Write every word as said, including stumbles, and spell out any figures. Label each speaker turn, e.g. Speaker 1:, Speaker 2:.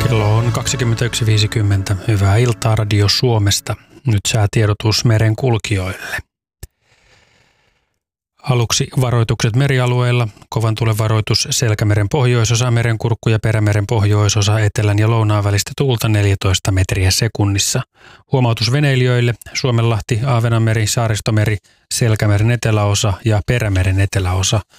Speaker 1: Kello on kaksikymmentäyksi viisikymmentä. Hyvää iltaa Radio Suomesta. Nyt säätiedotus meren kulkijoille. Aluksi varoitukset merialueilla. Kovan tulen varoitus Selkämeren pohjoisosa, Merenkurkku ja Perämeren pohjoisosa, etelän ja lounaan välistä tuulta neljätoista metriä sekunnissa. Huomautus veneilijöille. Suomenlahti, Ahvenanmeri, Saaristomeri, Selkämeren eteläosa ja Perämeren eteläosa.